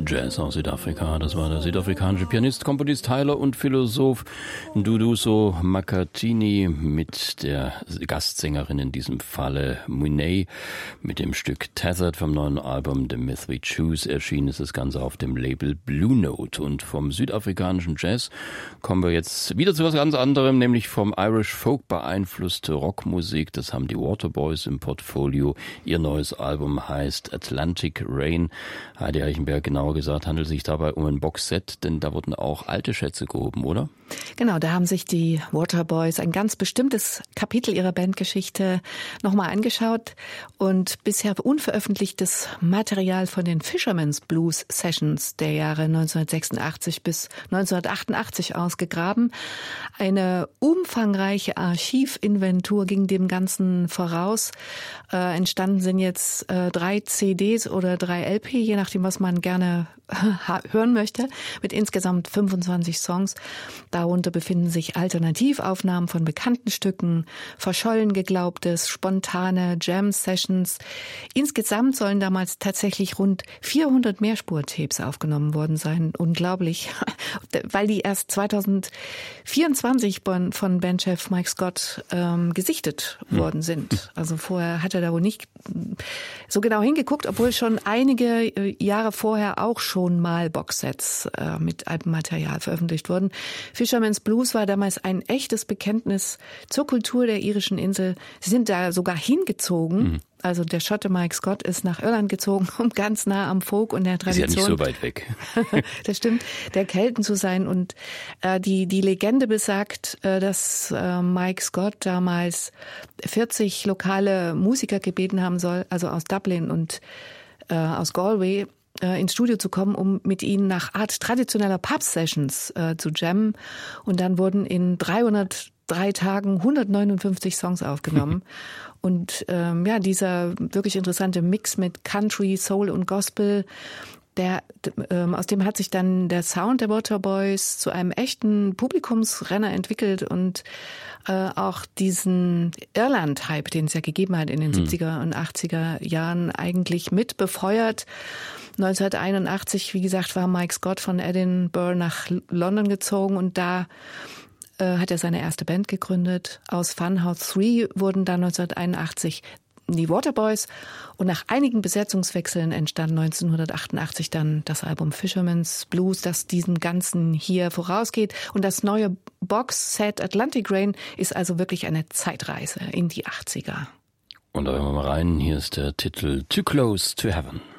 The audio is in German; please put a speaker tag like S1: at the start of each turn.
S1: Jazz aus Südafrika. Das war der südafrikanische Pianist, Komponist, Heiler und Philosoph Duduso Makhathini mit der Gastsängerin in diesem Falle Monet mit dem Stück Tethered vom neuen Album The Myth We Choose. Erschienen ist das Ganze auf dem Label Blue Note. Und vom südafrikanischen Jazz kommen wir jetzt wieder zu was ganz anderem, nämlich vom Irish Folk beeinflusste Rockmusik. Das haben die Waterboys im Portfolio. Ihr neues Album heißt Atlantic Rain. Heidi Eichenberg, genauer gesagt, handelt es sich dabei um ein Boxset, denn da wurden auch alte Schätze gehoben, oder?
S2: Genau, da haben sich die Waterboys ein ganz bestimmtes Kapitel ihrer Bandgeschichte nochmal angeschaut und bisher unveröffentlichtes Material von den Fisherman's Blues Sessions der Jahre 1986 bis 1988 ausgegraben. Eine umfangreiche Archivinventur ging dem Ganzen voraus. Entstanden sind jetzt 3 CDs oder 3 LP, je nachdem, was man gerne hören möchte, mit insgesamt 25 Songs. Darunter befinden sich Alternativaufnahmen von bekannten Stücken, verschollen geglaubtes, spontane Jam-Sessions. Insgesamt sollen damals tatsächlich rund 400 Mehrspur-Tapes aufgenommen worden sein. Unglaublich, weil die erst 2024 von Bandchef Mike Scott gesichtet worden sind. Also vorher hat er da wohl nicht so genau hingeguckt, obwohl schon einige Jahre vorher auch schon mal Boxsets mit Albenmaterial veröffentlicht wurden. Fisherman's Blues war damals ein echtes Bekenntnis zur Kultur der irischen Insel. Sie sind da sogar hingezogen. Also der Schotte Mike Scott ist nach Irland gezogen, um ganz nah am Folk und der Tradition.
S1: Ist ja nicht so weit weg.
S2: Das stimmt, der Kelten zu sein. Und die Legende besagt, dass Mike Scott damals 40 lokale Musiker gebeten haben soll, also aus Dublin und aus Galway, ins Studio zu kommen, um mit ihnen nach Art traditioneller Pub-Sessions zu jammen. Und dann wurden in 303 Tagen 159 Songs aufgenommen. Und dieser wirklich interessante Mix mit Country, Soul und Gospel, aus dem hat sich dann der Sound der Waterboys zu einem echten Publikumsrenner entwickelt und auch diesen Irland-Hype, den es ja gegeben hat in den 70er und 80er Jahren, eigentlich mit befeuert. 1981, wie gesagt, war Mike Scott von Edinburgh nach London gezogen und da hat er seine erste Band gegründet. Aus Funhouse 3 wurden dann 1981 die Waterboys und nach einigen Besetzungswechseln entstand 1988 dann das Album Fisherman's Blues, das diesen ganzen hier vorausgeht. Und das neue Boxset Atlantic Rain ist also wirklich eine Zeitreise in die 80er.
S1: Und da hören wir mal rein. Hier ist der Titel Too Close to Heaven.